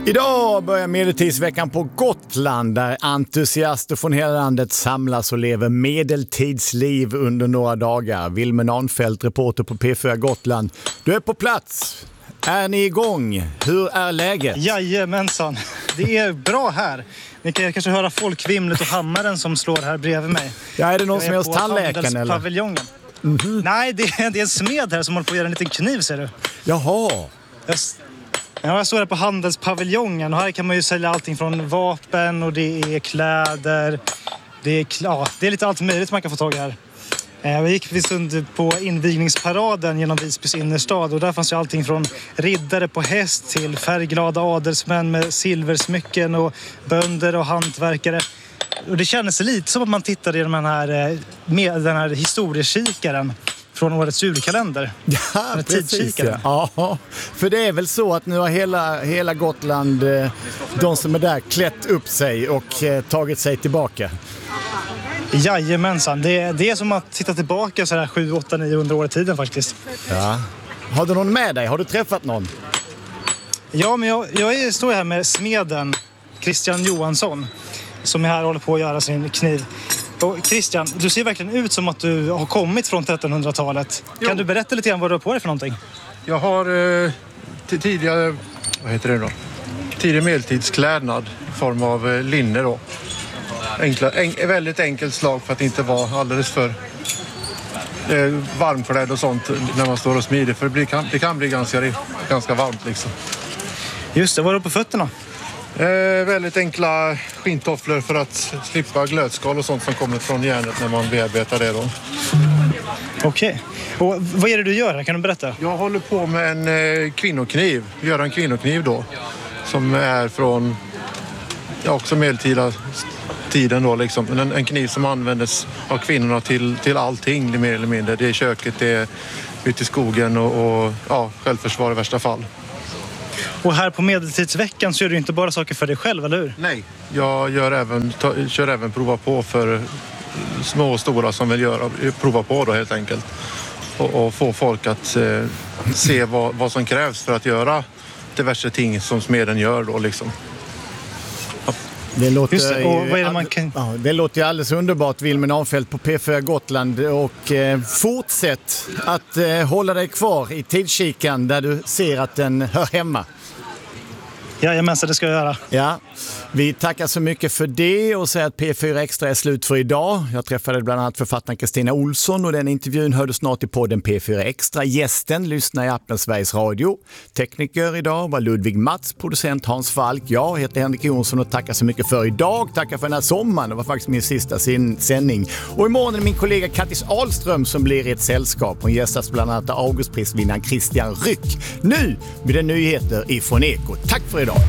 Idag börjar medeltidsveckan på Gotland där entusiaster från hela landet samlas och lever medeltidsliv under några dagar. Wilmer Nahnfeldt, reporter på P4 Gotland. Du är på plats. Är ni igång? Hur är läget? Jajamensan. Det är bra här. Ni kan kanske höra folkvimlet och hammaren som slår här bredvid mig. Ja, är det någon som är hos tandläkaren eller? Paviljongen. Nej, det är en smed här som håller på att göra en liten kniv, ser du. Jaha. Jag står här på handelspaviljongen och här kan man ju sälja allting från vapen och det är kläder. Det är lite allt möjligt man kan få tag i här. Jag gick en stund på invigningsparaden genom Visbys innerstad och där fanns ju allting från riddare på häst till färgglada adelsmän med silversmycken och bönder och hantverkare. Och det kändes lite som att man tittade i den här historiekikaren från årets julkalender. Ja, precis. Ja, för det är väl så att nu har hela Gotland, de som är där, klätt upp sig och tagit sig tillbaka. Jajamensan, det är som att titta tillbaka så här 7, 8, 900 år i tiden faktiskt. Ja. Har du någon med dig? Har du träffat någon? Ja, men jag står här med smeden Christian Johansson som är här och håller på att göra sin kniv. Och Christian, du ser verkligen ut som att du har kommit från 1300-talet. Jo. Kan du berätta lite grann vad du har på dig för någonting? Jag har tidigare medeltidsklädnad i form av linne då. Väldigt enkelt slag för att inte vara alldeles för varmklädd och sånt när man står och smider. För det kan bli ganska varmt liksom. Just det, vad har du på fötterna? Väldigt enkla skintofflor för att slippa glödskal och sånt som kommer från järnet när man bearbetar det då. Okej. Och vad är det du gör? Kan du berätta? Jag håller på med en kvinnokniv. Gör en kvinnokniv då. Som är från också medeltida tiden då liksom. En kniv som användes av kvinnorna till allting mer eller mindre. Det är köket, det är ute i skogen och självförsvar i värsta fall. Och här på medeltidsveckan så gör du inte bara saker för dig själv, eller hur? Nej, jag kör även prova på för små och stora som vill prova på då helt enkelt. Och få folk att se vad som krävs för att göra diverse ting som smeden gör då liksom. Det låter ju alldeles underbart, Wilmer Nahnfeldt på P4 Gotland, och fortsätt att hålla dig kvar i tidskikan där du ser att den hör hemma. Jajamensan, det ska jag göra. Ja, vi tackar så mycket för det och säger att P4 Extra är slut för idag. Jag träffade bland annat författaren Kristina Olsson och den intervjun hörde snart i podden P4 Extra. Gästen lyssnar i appen Sveriges Radio. Tekniker idag var Ludvig Mats, producent Hans Falk. Jag heter Henrik Jonsson och tackar så mycket för idag. Tackar för den här sommaren, det var faktiskt min sista sändning. Och imorgon är det min kollega Kattis Ahlström som blir i ett sällskap. Hon gästas bland annat av Augustprisvinnaren Christian Ryck. Nu blir det nyheter ifrån Ekot. Tack för idag.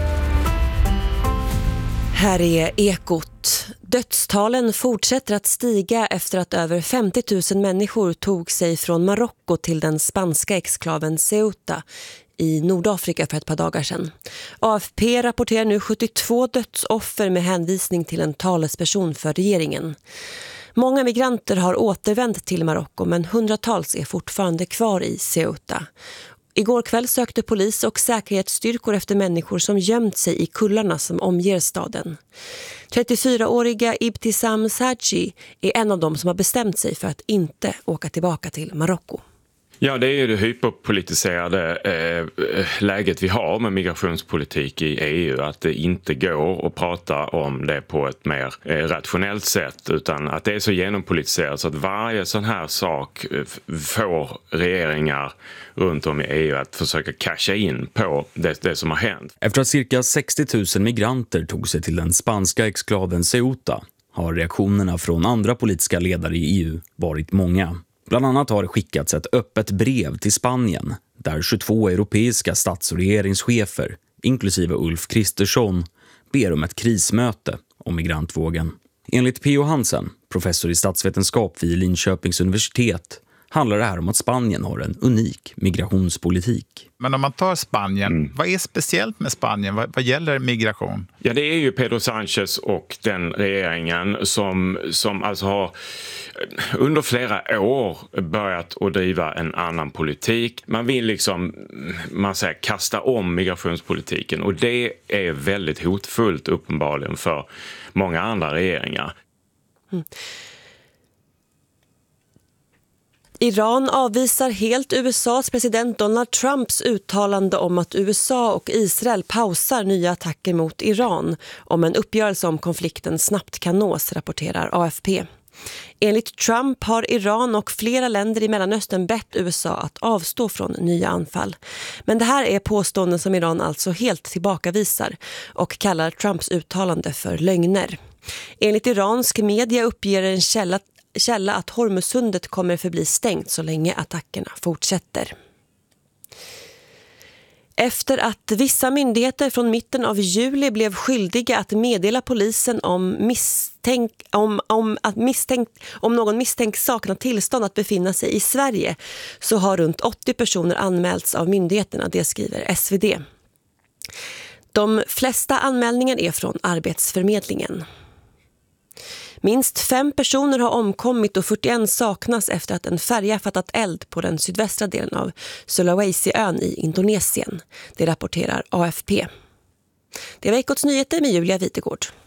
Här är Ekot. Dödstalen fortsätter att stiga efter att över 50 000 människor tog sig från Marocko till den spanska exklaven Ceuta i Nordafrika för ett par dagar sedan. AFP rapporterar nu 72 dödsoffer med hänvisning till en talesperson för regeringen. Många migranter har återvänt till Marocko men hundratals är fortfarande kvar i Ceuta. Igår kväll sökte polis och säkerhetsstyrkor efter människor som gömt sig i kullarna som omger staden. 34-åriga Ibtisam Saji är en av dem som har bestämt sig för att inte åka tillbaka till Marocko. Ja, det är ju det hyperpolitiserade läget vi har med migrationspolitik i EU. Att det inte går att prata om det på ett mer rationellt sätt utan att det är så genompolitiserat så att varje sån här sak får regeringar runt om i EU att försöka casha in på det som har hänt. Efter att cirka 60 000 migranter tog sig till den spanska exklaven Ceuta har reaktionerna från andra politiska ledare i EU varit många. Bland annat har det skickats ett öppet brev till Spanien där 22 europeiska stats- och regeringschefer, inklusive Ulf Kristersson, ber om ett krismöte om migrantvågen. Enligt P.O. Hansen, professor i statsvetenskap vid Linköpings universitet, handlar det här om att Spanien har en unik migrationspolitik. Men om man tar Spanien, vad är speciellt med Spanien? Vad gäller migration? Ja, det är ju Pedro Sánchez och den regeringen som alltså har under flera år börjat att driva en annan politik. Man vill kasta om migrationspolitiken, och det är väldigt hotfullt uppenbarligen för många andra regeringar. Iran avvisar helt USAs president Donald Trumps uttalande om att USA och Israel pausar nya attacker mot Iran om en uppgörelse om konflikten snabbt kan nås, rapporterar AFP. Enligt Trump har Iran och flera länder i Mellanöstern bett USA att avstå från nya anfall. Men det här är påståenden som Iran alltså helt tillbakavisar och kallar Trumps uttalande för lögner. Enligt iransk media uppger en källa att Hormuzsundet kommer förbli stängt så länge attackerna fortsätter. Efter att vissa myndigheter från mitten av juli blev skyldiga att meddela polisen om någon misstänkt saknar tillstånd att befinna sig i Sverige, så har runt 80 personer anmälts av myndigheterna, det skriver SvD. De flesta anmälningar är från Arbetsförmedlingen. Minst 5 personer har omkommit och 41 saknas efter att en färja fattat eld på den sydvästra delen av Sulawesi-ön i Indonesien. Det rapporterar AFP. Det var Ekots nyheter med Julia Witegård.